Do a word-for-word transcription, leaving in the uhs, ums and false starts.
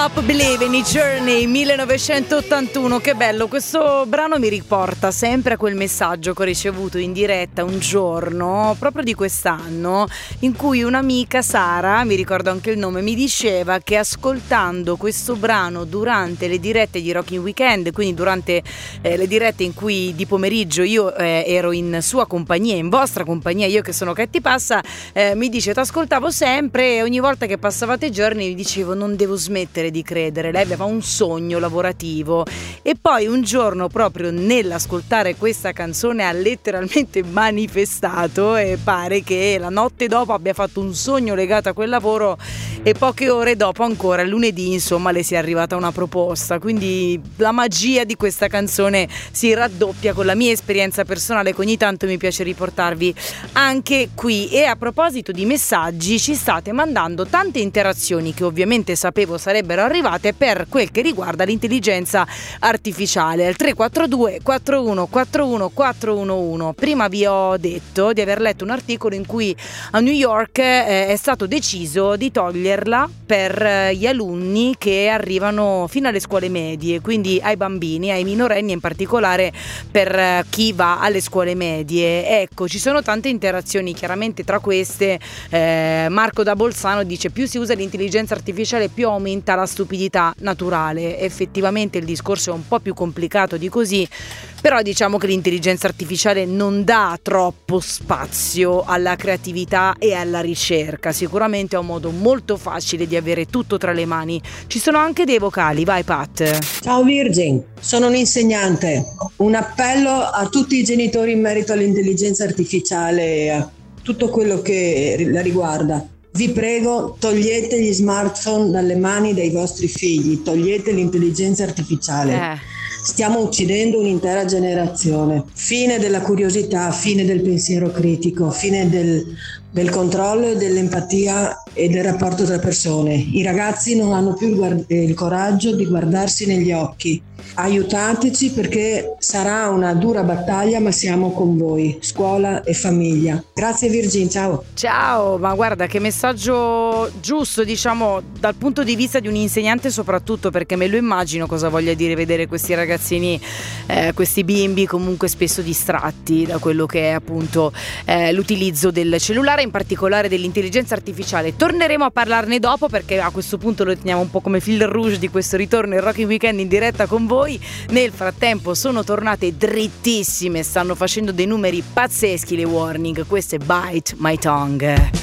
Up Believe in Journey millenovecentottantuno. Che bello, questo brano mi riporta sempre a quel messaggio che ho ricevuto in diretta un giorno proprio di quest'anno, in cui un'amica, Sara, mi ricordo anche il nome, mi diceva che ascoltando questo brano durante le dirette di Rocking Weekend, quindi durante eh, le dirette in cui di pomeriggio io eh, ero in sua compagnia, in vostra compagnia, io che sono Katy Passa, eh, mi dice: t'ascoltavo sempre e ogni volta che passavate i giorni vi dicevo non devo smettere di credere. Lei aveva un sogno lavorativo e poi un giorno, proprio nell'ascoltare questa canzone, ha letteralmente manifestato, e pare che la notte dopo abbia fatto un sogno legato a quel lavoro e poche ore dopo, ancora lunedì, insomma, le si è arrivata una proposta. Quindi la magia di questa canzone si raddoppia con la mia esperienza personale, che ogni tanto mi piace riportarvi anche qui. E a proposito di messaggi, ci state mandando tante interazioni che ovviamente sapevo sarebbero arrivate per quel che riguarda l'intelligenza artificiale al tre quattro due quattro uno quattro uno quattro uno uno. Prima vi ho detto di aver letto un articolo in cui a New York eh, è stato deciso di toglierla per eh, gli alunni che arrivano fino alle scuole medie, quindi ai bambini, ai minorenni, in particolare per eh, chi va alle scuole medie. Ecco, ci sono tante interazioni, chiaramente tra queste eh, Marco da Bolzano dice: più si usa l'intelligenza artificiale più aumenta la stupidità naturale. Effettivamente il discorso è un po' più complicato di così, però diciamo che l'intelligenza artificiale non dà troppo spazio alla creatività e alla ricerca. Sicuramente è un modo molto facile di avere tutto tra le mani. Ci sono anche dei vocali, vai Pat. Ciao Virgin, sono un insegnante. Un appello a tutti i genitori in merito all'intelligenza artificiale e a tutto quello che la riguarda. Vi prego, togliete gli smartphone dalle mani dei vostri figli, togliete l'intelligenza artificiale. Eh. Stiamo uccidendo un'intera generazione. Fine della curiosità, fine del pensiero critico, fine del, del controllo e dell'empatia e del rapporto tra persone. I ragazzi non hanno più il, guard- il coraggio di guardarsi negli occhi. Aiutateci, perché sarà una dura battaglia, ma siamo con voi, scuola e famiglia. Grazie Virgin, ciao. Ciao, ma guarda che messaggio giusto, diciamo, dal punto di vista di un insegnante soprattutto, perché me lo immagino cosa voglia dire vedere questi ragazzini, eh, questi bimbi comunque spesso distratti da quello che è appunto eh, l'utilizzo del cellulare, in particolare dell'intelligenza artificiale. Torneremo a parlarne dopo, perché a questo punto lo teniamo un po' come fil rouge di questo ritorno il Rocking Weekend in diretta con voi. Nel frattempo sono tornate drittissime, stanno facendo dei numeri pazzeschi le Warning. Questo è Bite My Tongue.